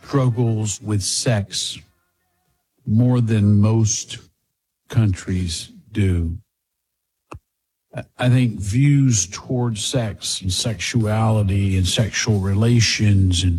struggles with sex more than most countries do. I think views towards sex and sexuality and sexual relations and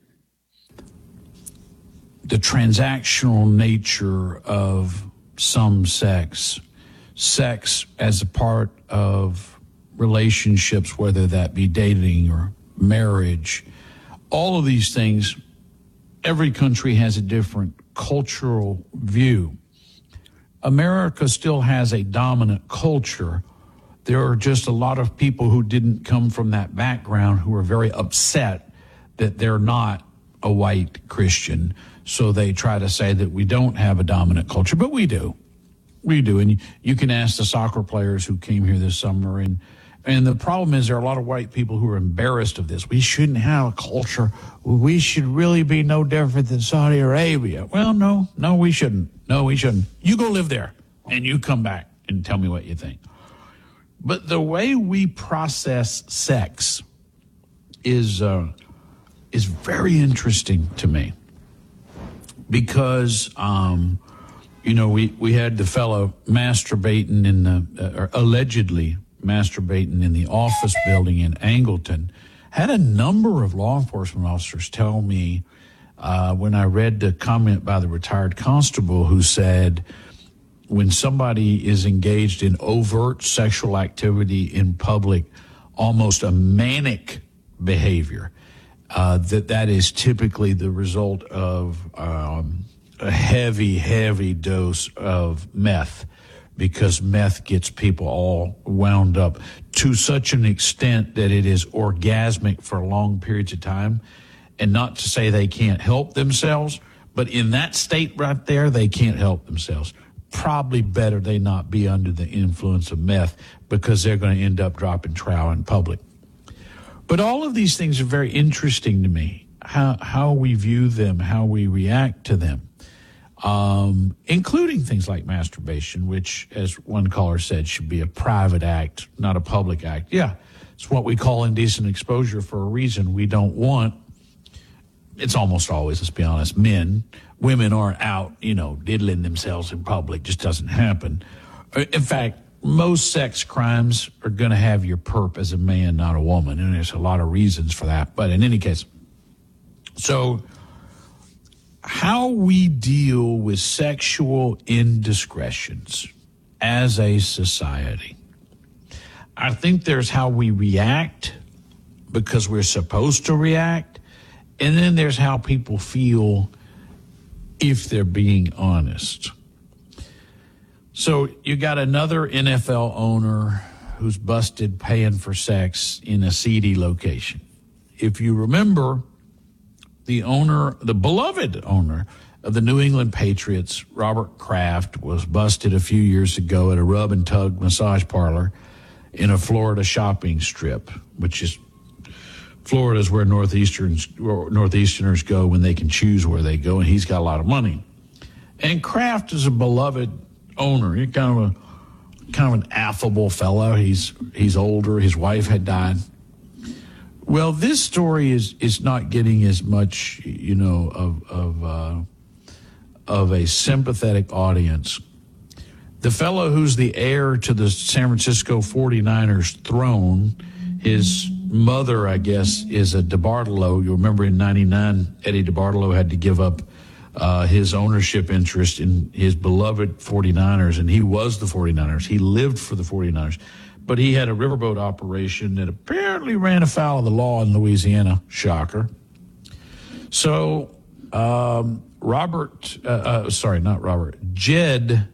the transactional nature of some sex as a part of relationships, whether that be dating or marriage, all of these things, every country has a different cultural view. America still has a dominant culture. There are just a lot of people who didn't come from that background who are very upset that they're not a white Christian. So they try to say that we don't have a dominant culture, but we do. We do. And you can ask the soccer players who came here this summer. And the problem is there are a lot of white people who are embarrassed of this. We shouldn't have a culture. We should really be no different than Saudi Arabia. Well, no, we shouldn't. No, we shouldn't. You go live there and you come back and tell me what you think. But the way we process sex is very interesting to me because, we had the fellow masturbating or allegedly masturbating in the office building in Angleton. Had a number of law enforcement officers tell me when I read the comment by the retired constable who said, when somebody is engaged in overt sexual activity in public, almost a manic behavior, that is typically the result of a heavy dose of meth, because meth gets people all wound up to such an extent that it is orgasmic for long periods of time. And not to say they can't help themselves, but in that state right there, they can't help themselves. Probably better they not be under the influence of meth because they're going to end up dropping trow in public. But all of these things are very interesting to me, how we view them, how we react to them, including things like masturbation, which, as one caller said, should be a private act, not a public act. Yeah, it's what we call indecent exposure for a reason. We don't want, it's almost always, let's be honest, men. Women aren't out, diddling themselves in public. Just doesn't happen. In fact, most sex crimes are going to have your perp as a man, not a woman. And there's a lot of reasons for that. But in any case, so how we deal with sexual indiscretions as a society. I think there's how we react because we're supposed to react. And then there's how people feel if they're being honest. So you got another NFL owner who's busted paying for sex in a seedy location. If you remember, the beloved owner of the New England Patriots, Robert Kraft, was busted a few years ago at a rub and tug massage parlor in a Florida shopping strip, which is Florida is where Northeasterners go when they can choose where they go, and he's got a lot of money. And Kraft is a beloved owner. He's kind of an affable fellow. He's older. His wife had died. Well, this story is not getting as much, of a sympathetic audience. The fellow who's the heir to the San Francisco 49ers throne, his mother, I guess, is a DeBartolo. You remember in 99, Eddie DeBartolo had to give up his ownership interest in his beloved 49ers, and he was the 49ers. He lived for the 49ers. But he had a riverboat operation that apparently ran afoul of the law in Louisiana. Shocker. So Jed